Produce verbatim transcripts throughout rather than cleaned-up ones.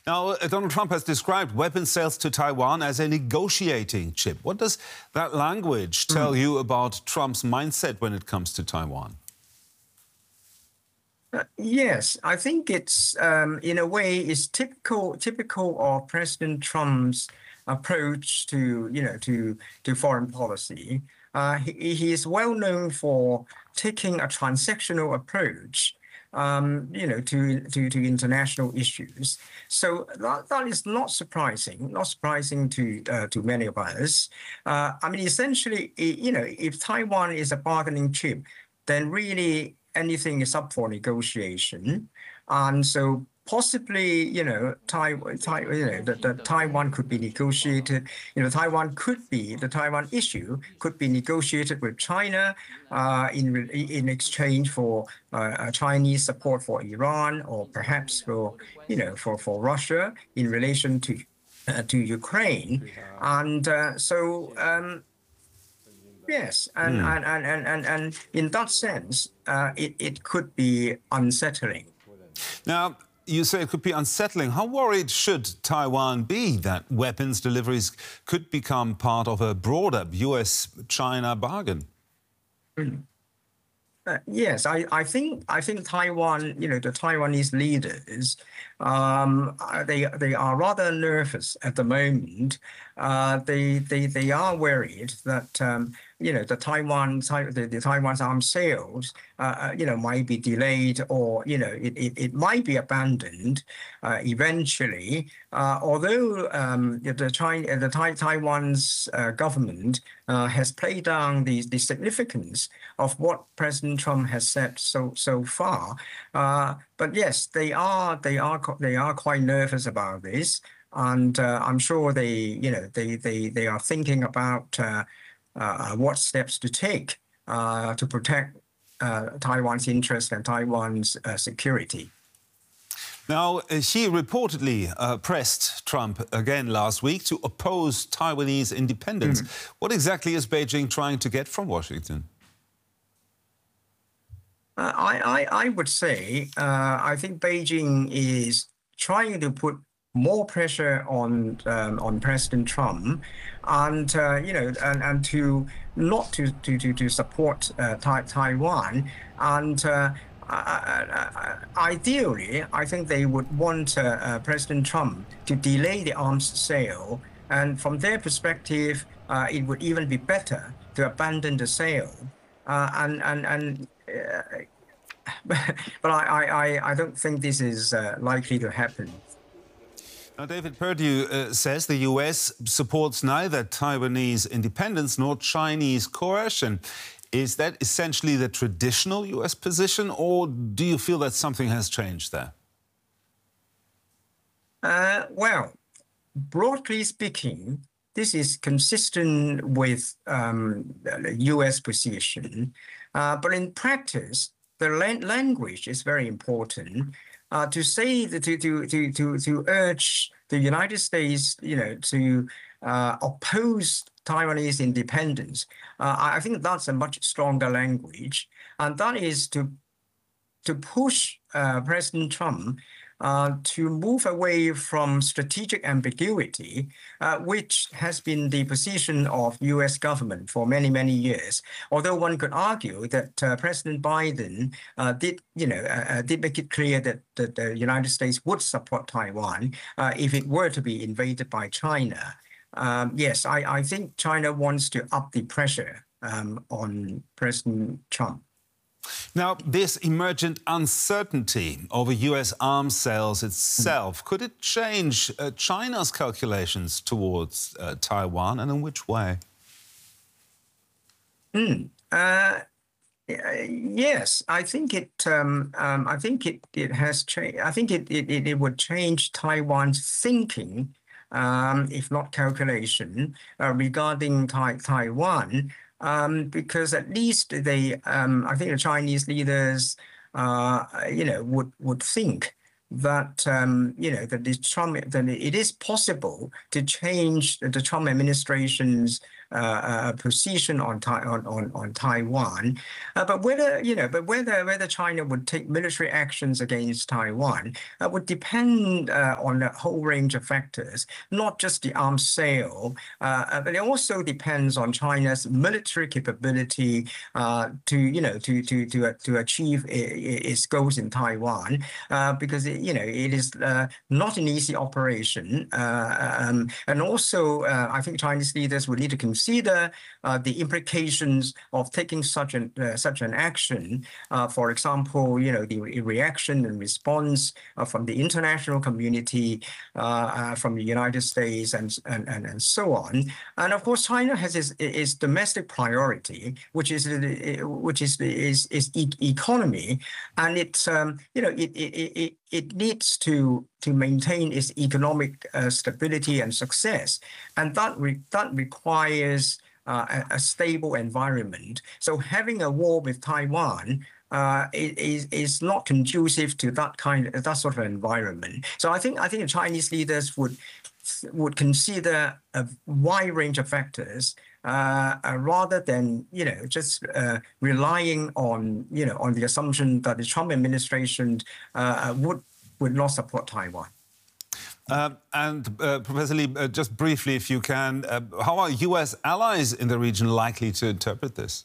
Now, uh, Donald Trump has described weapons sales to Taiwan as a negotiating chip. What does that language tell mm. you about Trump's mindset when it comes to Taiwan? Uh, yes, I think it's, um, in a way, is typical typical of President Trump's approach to, you know, to to foreign policy. Uh, he, he is well known for taking a transactional approach, um, you know, to, to to international issues. So that, that is not surprising, not surprising to uh, to many of us. Uh, I mean, essentially, you know, if Taiwan is a bargaining chip, then really anything is up for negotiation. And so possibly, you know, Taiwan, Tai, you know, the, the Taiwan could be negotiated. You know, Taiwan could be, the Taiwan issue could be negotiated with China uh, in in exchange for uh, Chinese support for Iran, or perhaps for, you know, for, for Russia in relation to uh, to Ukraine. And uh, so, um, yes, and, mm. and, and, and, and, and in that sense, uh, it, it could be unsettling. Now, you say it could be unsettling. How worried should Taiwan be that weapons deliveries could become part of a broader U S China bargain? Mm. Uh, yes, I, I think I think Taiwan, you know, the Taiwanese leaders, um, they they are rather nervous at the moment. Uh, they they they are worried that um, you know the Taiwan the, the Taiwan's arms sales, uh, you know, might be delayed, or you know it it, it might be abandoned uh, eventually. Uh, although um, the China the tai Taiwan's uh, government uh, has played down the the significance of what President Trump has said so so far, uh, but yes, they are they are they are quite nervous about this, and uh, I'm sure they you know they they they are thinking about uh, uh, what steps to take uh, to protect uh, Taiwan's interest and Taiwan's uh, security. Now, Xi reportedly uh, pressed Trump again last week to oppose Taiwanese independence. Mm-hmm. What exactly is Beijing trying to get from Washington? Uh, I, I, I would say uh, I think Beijing is trying to put more pressure on um, on President Trump, and uh, you know, and, and to not to to to, to support uh, tai Taiwan, and uh, uh, ideally, I think they would want uh, uh, President Trump to delay the arms sale, and from their perspective, uh, it would even be better to abandon the sale, uh, and and and. Uh, but I, I, I don't think this is uh, likely to happen. Now, David Perdue uh, says the U S supports neither Taiwanese independence nor Chinese coercion. Is that essentially the traditional U S position, or do you feel that something has changed there? Uh, well, broadly speaking, this is consistent with um, the U S position, uh, but in practice, the language is very important. Uh, to say that to, to to to to urge the United States, you know, to uh, oppose Taiwanese independence, uh, I think that's a much stronger language, and that is to to push uh, President Trump Uh, to move away from strategic ambiguity, uh, which has been the position of U S government for many, many years. Although one could argue that uh, President Biden uh, did, you know, uh, did make it clear that, that the United States would support Taiwan uh, if it were to be invaded by China. Um, yes, I, I think China wants to up the pressure um, on President Trump. Now, this emergent uncertainty over U S arms sales itself, could it change uh, China's calculations towards uh, Taiwan, and in which way? Mm. Uh, yes, I think it. Um, um, I think it. It has changed. I think it, it. It would change Taiwan's thinking, um, if not calculation, uh, regarding tai Taiwan. Um, because at least they, um, I think the Chinese leaders, uh, you know, would would think that um, you know that the Trump that it is possible to change the Trump administration's uh, uh, position on, on on on Taiwan, uh, but whether you know, but whether whether China would take military actions against Taiwan uh, would depend uh, on a whole range of factors, not just the arms sale, uh, but it also depends on China's military capability uh, to you know to to to to achieve its goals in Taiwan, uh, because it, you know it is uh, not an easy operation, uh, um, and also uh, I think Chinese leaders would need to consider uh, the implications of taking such an uh, such an action. Uh, for example, you know the re reaction and response uh, from the international community, uh, uh, from the United States, and and and, and so on. And of course, China has its, its domestic priority, which is which is is, is e economy, and it's um, you know it it, it it needs to to maintain its economic uh, stability and success, and that re that requires uh, a, a stable environment. So having a war with Taiwan uh, is is not conducive to that kind of, that sort of environment. So I think I think the Chinese leaders would would consider a wide range of factors uh, uh, rather than you know just uh, relying on you know on the assumption that the Trump administration uh, would would not support Taiwan. Uh, and uh, Professor Li, uh, just briefly, if you can, uh, how are U S allies in the region likely to interpret this?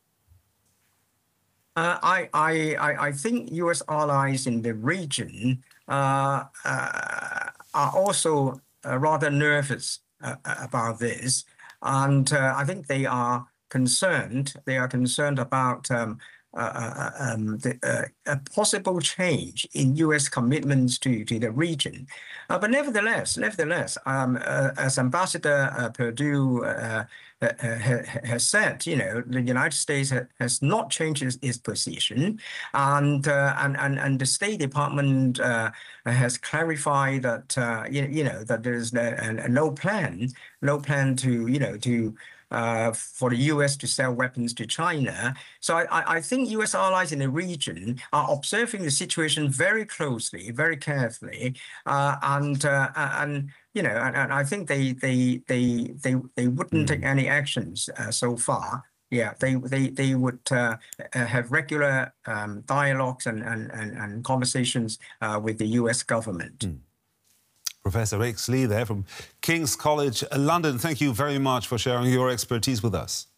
Uh, I, I I think U S allies in the region uh, uh, are also Uh, rather nervous uh, about this, and uh, I think they are concerned. They are concerned about um, uh, uh, um, the, uh, a possible change in U S commitments to to the region. Uh, but nevertheless, nevertheless, um, uh, as Ambassador uh, Perdue uh, uh, has said, you know, the United States ha has not changed its, its position, and uh, and and and the State Department uh, has clarified that uh, you, you know that there is no, no plan, no plan to you know to. Uh, for the U S to sell weapons to China. So I, I think U S allies in the region are observing the situation very closely, very carefully, uh, and uh, and you know, and, and I think they they they they they wouldn't mm. take any actions uh, so far. Yeah, they they they would uh, have regular um, dialogues and and and, and conversations uh, with the U S government. Mm. Professor Rex Lee there from King's College London, thank you very much for sharing your expertise with us.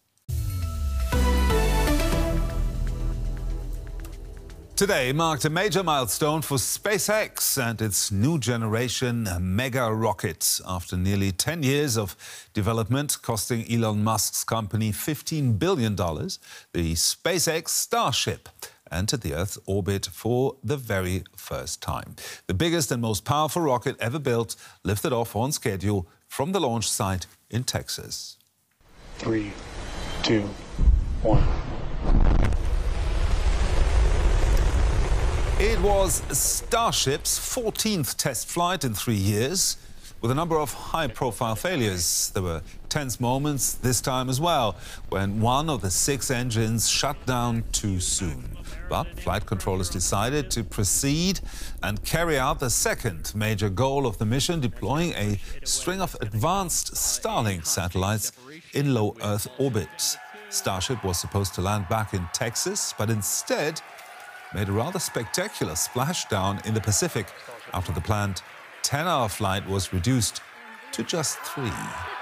Today marked a major milestone for SpaceX and its new generation mega rocket. After nearly ten years of development, costing Elon Musk's company fifteen billion dollars, the SpaceX Starship entered the Earth's orbit for the very first time. The biggest and most powerful rocket ever built lifted off on schedule from the launch site in Texas. Three, two, one. It was Starship's fourteenth test flight in three years, with a number of high-profile failures. There were tense moments this time as well, when one of the six engines shut down too soon. But flight controllers decided to proceed and carry out the second major goal of the mission, deploying a string of advanced Starlink satellites in low Earth orbit. Starship was supposed to land back in Texas, but instead made a rather spectacular splashdown in the Pacific after the planned ten-hour flight was reduced to just three.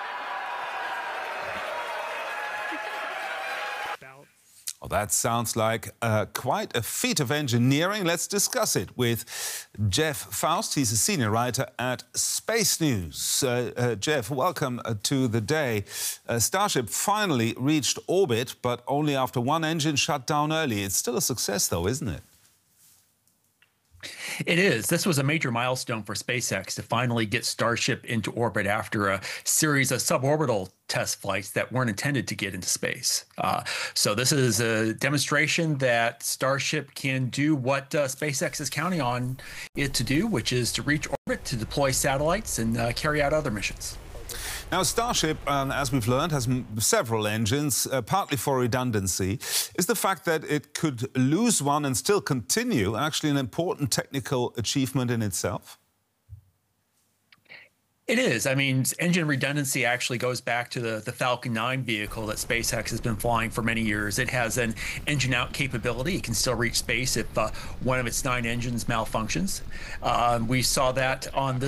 Well, that sounds like uh, quite a feat of engineering. Let's discuss it with Jeff Faust. He's a senior writer at Space News. Uh, uh, Jeff, welcome uh, to the day. Uh, Starship finally reached orbit, but only after one engine shut down early. It's still a success, though, isn't it? It is. This was a major milestone for SpaceX to finally get Starship into orbit after a series of suborbital test flights that weren't intended to get into space. Uh, so this is a demonstration that Starship can do what uh, SpaceX is counting on it to do, which is to reach orbit, to deploy satellites, and uh, carry out other missions. Now, Starship, um, as we've learned, has m several engines, uh, partly for redundancy. Is the fact that it could lose one and still continue actually an important technical achievement in itself? It is. I mean, engine redundancy actually goes back to the, the Falcon nine vehicle that SpaceX has been flying for many years. It has an engine out capability. It can still reach space if uh, one of its nine engines malfunctions. Uh, we saw that on this